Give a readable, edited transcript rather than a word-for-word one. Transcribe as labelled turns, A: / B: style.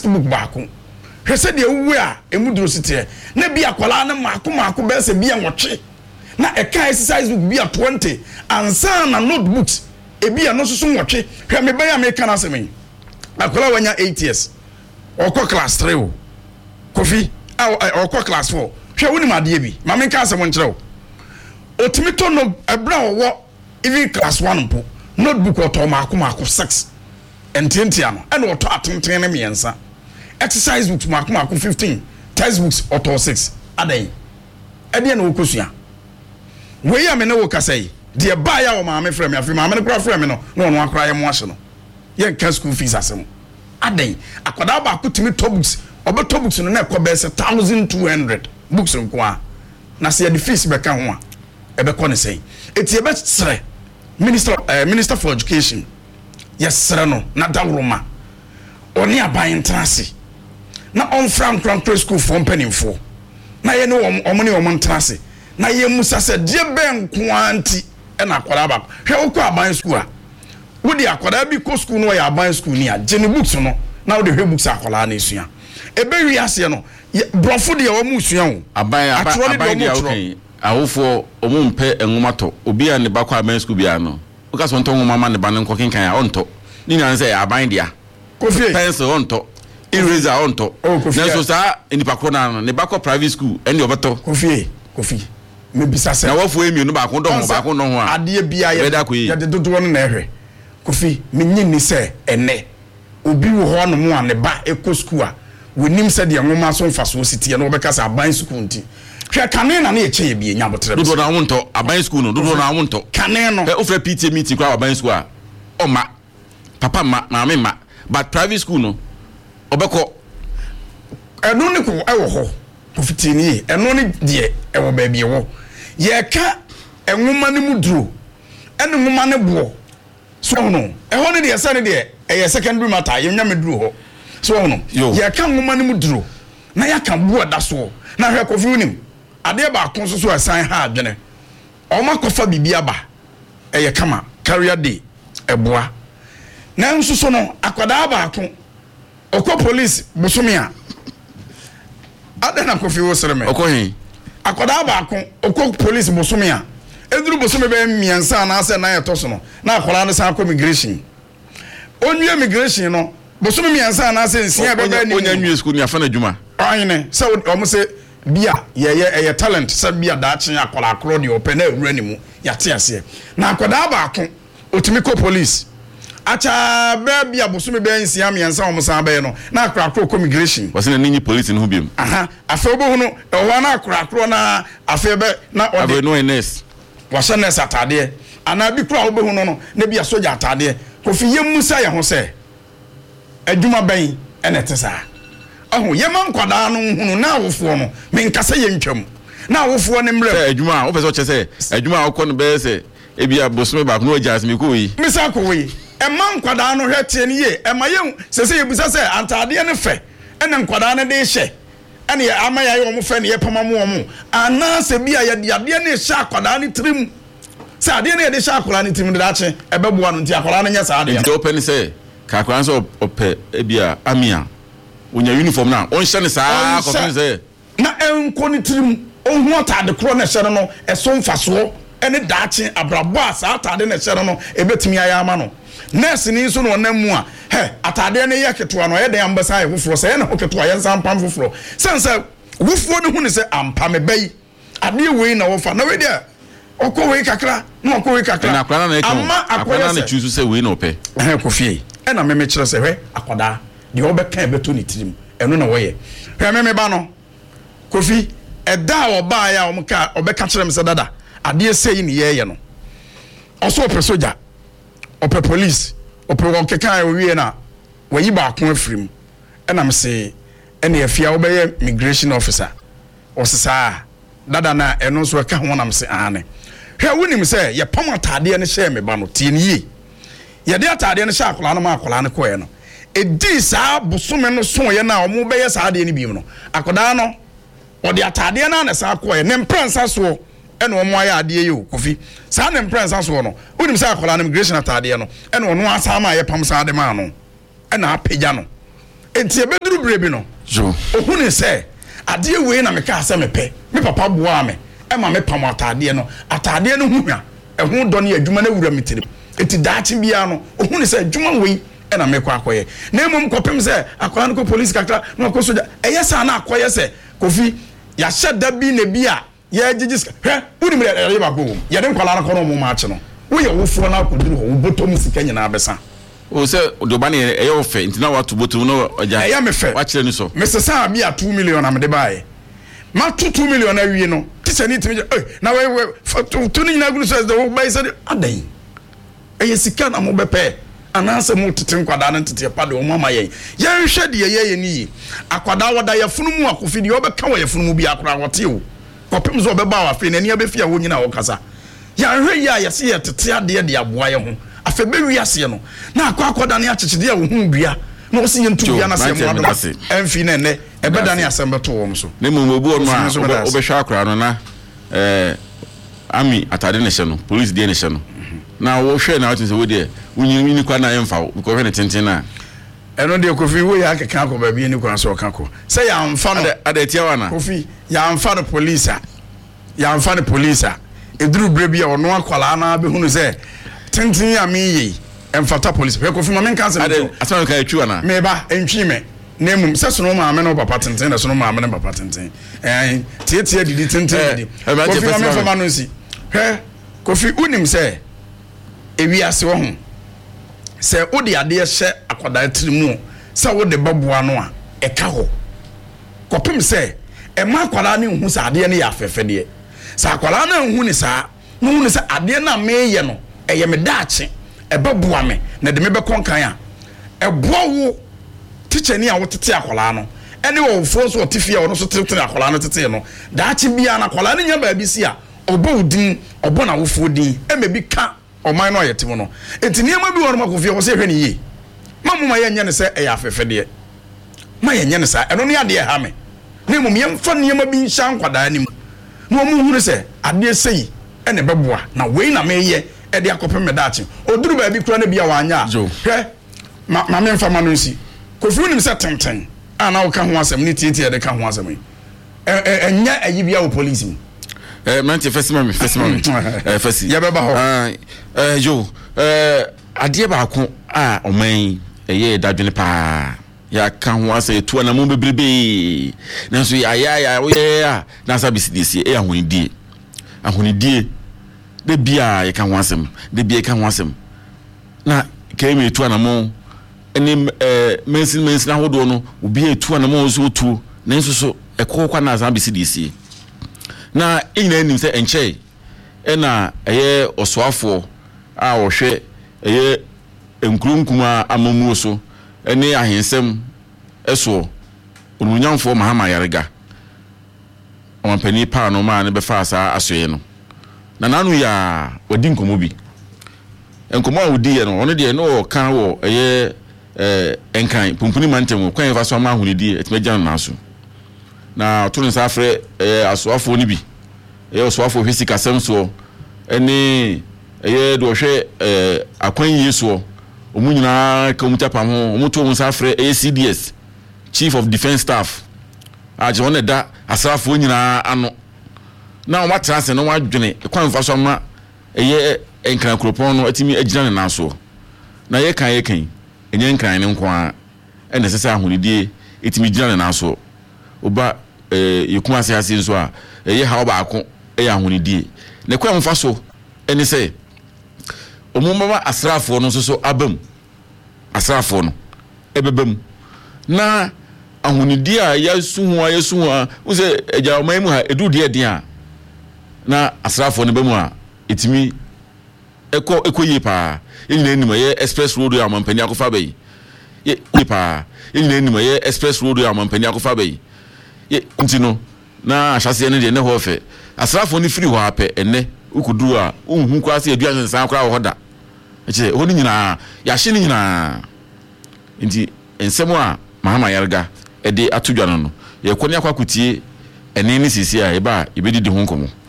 A: textbook baako hwe se de ewu a emuduro site na bi akwala na maako be se bi anwotwe na eka exercise book bi a 20 ansa na notebooks ebi a no so nwotwe hwe me ban ya me kana asem akwala wanya 8 years okọ class 3 o Kofi okọ class 4 hwe woni made bi ma me ka asem nkyerɛ otimi to no ebra wo even class 1 mpo notebook oto maako 6 entientia no ene oto atenten ne miensa exercise books maako 15 textbooks oto 6 adan ede na wokosua we ya me na wokasai de ba ya wo maame frɛ me afi maame ne kra frɛ me no na ono akra ye mo ahye no ye ka school fees asem adan akoda ba akotimi to books obeto books no na ekɔ be 1200 books nko a na se the fees be ka ho a ebe kɔ ne sei eti ebe sere minister for education yes no na dawroma oni aban trase na on frank school for penninfo na ye ne omoni trase na ye musa se die ben kwanti e na akwara ba hwe okọ aban school a wo di akwara bi ko school no ya aban school ni a jeni books no na wo de hwe books akwara na esua ebe wi ase no brofo de wo musua o
B: aban de okay awofo omumpe enwomato obi a ne bakọ aban school bia no uka so nto nwoma ma ne ba ne nko kenkan a onto ni na say aban dia
A: Kofi
B: pencil onto eraser onto na so sa enipa kro na ne bakọ private school eni obeto
A: Kofi me bisa se
B: na wofo emi no ba ko don ho a
A: ade bia ye de dodo no na ehwe Kofi me nyini se ene obi wo ho no mo a ne ba eko school a wonim se de nwoma so mfa so sitie no obeka sa aban school nti hwe kane na na eche ye bi nyabotre
B: dodo na wonto aban school no dodo na wonto
A: kane no
B: ofre PTA meeting kwa aban school a o ma papa ma maame ma but private school no obeko
A: eno ne ko ewo ho Kofitini ye eno ne de ewo ba bi wo ye ka enwoma ne muduro ene nwoma ne bo so no eho ne de se ne de eye secondary matter ye nya meduro ho so no ye ka nwoma ne muduro na ya ka bo da so na hwe Kofi unim ade ba kon so asan ha adwene o ma kofa bibia ba eye kama career day eboa na nso so no akwada ba kon okọ police bosome a adana Kofi wo sere me
B: okohin
A: akoda ba ko okọ police bosome a eduru bosome be miensa na ase na yeto so no na akola no sa ko immigration onye immigration no bosome miensa na ase nsia be be ni
B: onye nwie school ni afana djuma
A: ayene se o se bia ye talent se bia da achen akola akro de open na awura ni mu yate ase na akoda ba ko otimi ko police acha bia bosome be nsia miensa o musa be no na akra ko immigration
B: wasina ninyi police no biem
A: aha afebo hu no ewa na akra na afebe na
B: ode no nurse
A: wasa nurse atade ana bi kura obehu no na bia soja atade Kofi yemusa ye ho se adwuma ban ene tesa ahu yema nkwada no hunu na awofo no menkasa ye ntwam na awofo ne mrem
B: adwuma o pese o chese adwuma akọ no be se ebia bosome ba no jas me ko yi
A: misa ko wi ema nkwada no hwete ne ye ema ye sese yebusa se antade ne fe ene nkwada ne de hye ene ye ama ya yo mo fe ne ye pama mo mo ana se bia ye de ade ne hye akwada ne trim se ade ne de hye akwada ne trim de dache ebeboa no nti akwada ne nya sa ade
B: de open se ka akwada so ope ebia amia onya uniform na on hye ne sa ko se
A: na enko ne trim ohun atade kro ne hye no eso mfaso ene dache abrabo asa atade ne hye no ebetimi ayama no nurse ni so no namu a atade ne ye keto no ye de ambasa ye foforo se na hoketo ye nsan pam foforo sense wofo ne hu ne se ampa me bai ade wei na wofa na we dia okọ wei kakra na okọ wei kakra
B: na akwana na akwana na choose se wei na ope
A: Kofi e na me kire se hwe akoda de obeka beto ni tirim eno na wo ye hwe me ba no Kofi eda oba ya omka obeka kire me se dada ade sei ni ye no oso ope soja ope police ope wonkekan owie na wayi ba akon afrim ena me se ena afia obeye immigration officer osesa dada na eno so ka ho na me se ane hwe wonim se ye pam atade ne hye me ba no tie ni ye ye de atade ne hye akola no ma akola ne koye no edi saa bosome no so ye na omo beye saa de ne bi no akoda no odi atade na na saa koye ne mpransa so ene omo aya ade ye o Kofi saa ne mpransa so no wonim se akola no immigration atade no ene ono asa ma ye pam saa de ma no ena apeja no enti ebeduru brebi no
B: jo
A: ohun ni say ade we na meka ase mepe me papa boa me e ma me pam atade no huhua ehun do ne adwuma na wura mitire enti daachi bia no ohun ni say adwuma we e na me kwa akoye na emom kopem say akoya no ko police kakra na ko soja eyesa na akoye say Kofi ya shada bi ne bia ya jijis hwe wudi me ya ba go ya de nkwala na ko no mo ma ache no wo ye wo fo na akoduru ho wo botom sika nyina abesa
B: o se do ba ne e yo fe ntina wa to botom no oja
A: ya me fe
B: wa kire ni so
A: me se sa bi a 2 million na me de bae ma 2 million na wie no tisa ni timi na we to ni nyina gunu so de wo bai se adan e sika na mo bepe ananse mo tete nkwada na tete pa de o mama yen yen hwe de ye ni akwada woda ya funu mu akofi de obeka wo ya funu mu bi akora wote o kopem zo obeba wa fe na ni abefia wo nyina wo kasa ya hwe ya ya se ya tete ade de aboa ye ho afa be wi ase no na akwada na ya chechede ya wo hu bia na o se yentu bia na se mo ado emfi na ne ebeda na asem beto wo so
B: ne mo obu onu a obehwa akora no na ami atade ne hye no police de ne hye no na wo hwe na watin se wo de wunyi kwa na emfa ko hwe ne tenten na
A: eno de Kofi wo ya keka ko ba bi ni kwa so ka ko se ya mfa no
B: ada tia wana
A: Kofi ya mfa no police eduru brebi a ono akwala na be hunu se tenten ya mi yi emfata police hwe Kofi ma men kan se
B: ada asan ka etwa na
A: me ba entwi me na emum se so no ma me no papa tenten na so no ma me no papa tenten tie didi tenten didi Kofi ma men fa ma no si hwe Kofi unim se ewi ase wo ho se odi ade hye akwada tirimu se wo de baboa no a eka ho kopim se e ma akwada ne hu sa ade ne ya afefe de sa akwada na hu ni sa no hu ni sa ade na meye no eye me daache e baboa me na de me be konkan a e boa wo teacher ni a wo tete akwada no ene wo fo so tifia wo no so tete akwada no tete no daache bia na akwada ne nya ba bi si a obo udin obo na wo fo din e me bi ka o man no yetimo no enti niam bi won Kofi wo se hwe ne yi mamuma ye nya ne se e ya afefe de ma ye nya ne sa eno ne ade ha me ne mum ye mfa niam bi nsha nkwada anim no mu hunu se ade sei e ne beboa na wei na me ye e de akopem me daache oduru ba bi kura na bia wanya hwe ma me mfa ma no nsi Kofi unim se tenten ana wo ka ho asem ne tietie de ka ho asem enya ayi bia wo police
B: manti first mami first
A: ya beba ho
B: yo ade ba ko a oman eye dadwene pa ya ka ho ase etu na mo bebrebe na so ya na sabisi ahonidie de bia ye ka ho asem na keme etu na mo eni mensin na hodo no obi etu na mo so tu na nso so ekokwa na sabisi na ina enim se enche ena eye osoafo a wo hwe eye enkurunkuma amamu so ene ahensem eso onunyamfo mahama yarega omampani pa no ma ne befa asa asoye no na nanu ya wadi nkomo bi enkomo a wodi ye no ono de no kan wo eye enkan pumpuni mantem kwan fa so ma ahunidi etmeja no naso na tunu safre asoafo ni bi asoafo hwisi kasem so ene do hwe akwan yeso omunyina ka omutapa ho omuto mu safre CDS Chief of Defense Staff aje wona da asrafo nyina ano na o matrase no wadwene kwan fa so ma enkan kropon no atimi agina ne naso na ye kan enye nkan ne nkwa ene sese ahonidie etimi gina ne naso oba yekuma ase nso a ye ha oba ako ahonidie ne kwa mfa so ene se omumama asrafo no so abam asrafo no ebebam na ahonidie a yesu ho use eja oman mu ha edudie den a na asrafo no bemu a etimi ekoyi pa yina enim ye express road ya mampani akofa bayi ye pa yina enim ye express road ya mampani akofa bayi ye ntino na ahase ne de ne ho fe asrafo ni free ho ape enne ukuduru a unhu kwa se aduan san kra ho da eche ho ni nyina ya hye ni nyina nti ensemo a mahama yarga ede atudwa no ye kwani akwakutie ene ni sisi a eba ibedidi ho nkomo